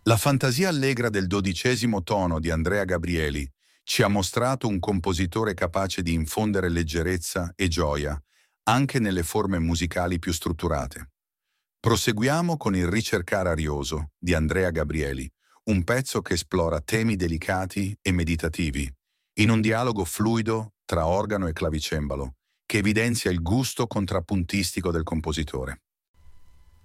La fantasia allegra del 12° tono di Andrea Gabrieli ci ha mostrato un compositore capace di infondere leggerezza e gioia anche nelle forme musicali più strutturate. Proseguiamo con il Ricercar arioso di Andrea Gabrieli, un pezzo che esplora temi delicati e meditativi, in un dialogo fluido tra organo e clavicembalo, che evidenzia il gusto contrappuntistico del compositore.